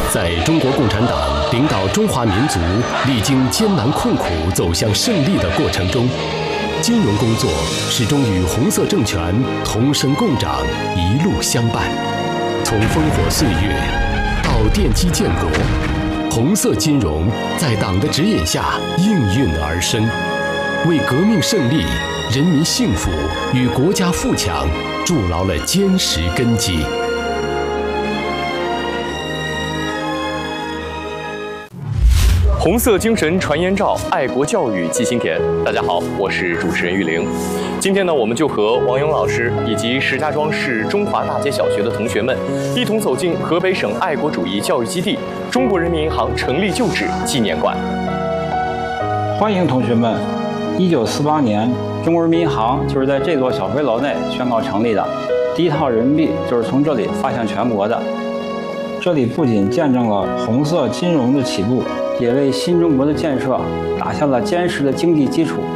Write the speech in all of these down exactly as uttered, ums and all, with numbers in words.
在中国共产党领导中华民族历经艰难困苦走向胜利的过程中，金融工作始终与红色政权同生共长，一路相伴。从烽火岁月到奠基建国，红色金融在党的指引下应运而生，为革命胜利、人民幸福与国家富强筑牢了坚实根基。 红色精神传言照，爱国教育记心田。大家好，我是主持人玉玲。今天呢，我们就和王勇老师以及石家庄市中华大街小学的同学们，一同走进河北省爱国主义教育基地中国人民银行成立旧址纪念馆。 欢迎同学们！一九四八年，中国人民银行就是在这座小灰楼内宣告成立的，第一套人民币就是从这里发向全国的。这里不仅见证了红色金融的起步，也为新中国的建设打下了坚实的经济基础。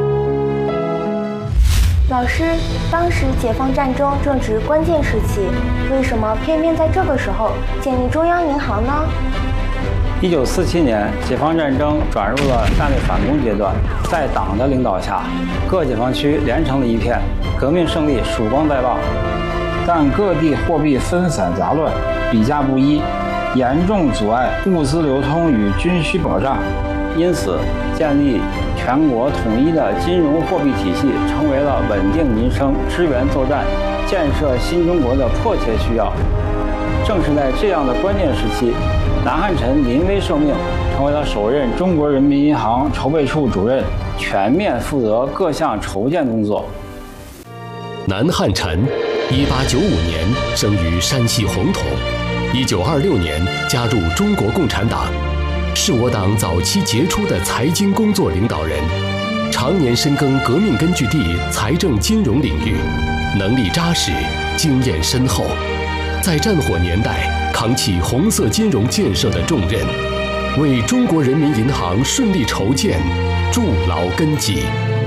老师，当时解放战争正值关键时期，为什么偏偏在这个时候建立中央银行呢？ 一九四七年，解放战争转入了战略反攻阶段，在党的领导下，各解放区连成了一片，革命胜利曙光在望。但各地货币分散杂乱，比价不一，严重阻碍物资流通与军需保障，因此建立全国统一的金融货币体系成为了稳定民生、支援作战、建设新中国的迫切需要。正是在这样的关键时期，南汉宸临危受命，成为了首任中国人民银行筹备处主任，全面负责各项筹建工作。 南汉宸，一八九五年生于山西洪统，一九二六年加入中国共产党，是我党早期杰出的财经工作领导人，常年深耕革命根据地财政金融领域，能力扎实，经验深厚，在战火年代扛起红色金融建设的重任，为中国人民银行顺利筹建筑牢根基。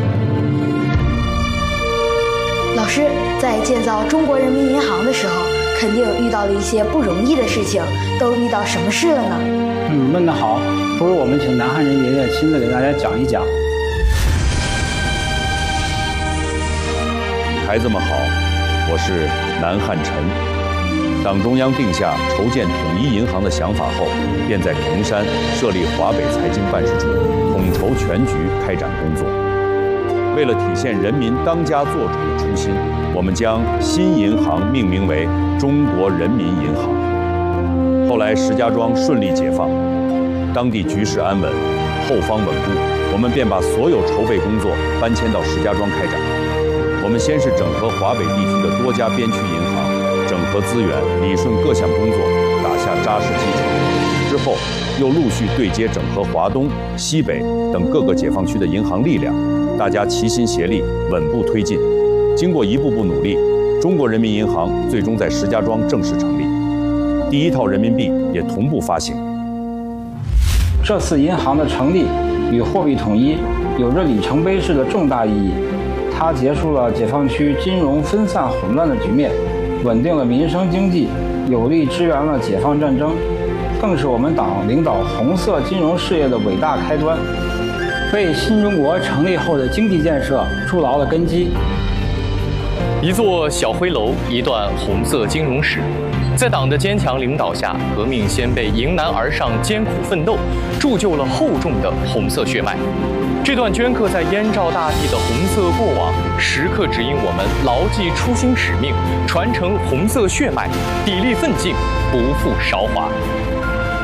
老师，在建造中国人民银行的时候，肯定遇到了一些不容易的事情，都遇到什么事了呢？ 嗯，问得好，不如我们请南汉宸爷爷亲自给大家讲一讲。 孩子们好，我是南汉宸。党中央定下筹建统一银行的想法后，便在平山设立华北财经办事处，统筹全局开展工作。为了体现人民当家作主的初心，我们将新银行命名为中国人民银行。后来石家庄顺利解放，当地局势安稳，后方稳固，我们便把所有筹备工作搬迁到石家庄开展。我们先是整合华北地区的多家边区银行，整合资源，理顺各项工作，打下扎实基础。之后又陆续对接整合华东、西北等各个解放区的银行力量，大家齐心协力，稳步推进。经过一步步努力，中国人民银行最终在石家庄正式成立，第一套人民币也同步发行。 这次银行的成立与货币统一有着里程碑式的重大意义，它结束了解放区金融分散混乱的局面，稳定了民生经济，有力支援了解放战争，更是我们党领导红色金融事业的伟大开端，为新中国成立后的经济建设筑牢了根基。 一座小灰楼，一段红色金融史。在党的坚强领导下，革命先辈迎难而上，艰苦奋斗，铸就了厚重的红色血脉。这段镌刻在燕赵大地的红色过往，时刻指引我们牢记初心使命，传承红色血脉，砥砺奋进，不负韶华。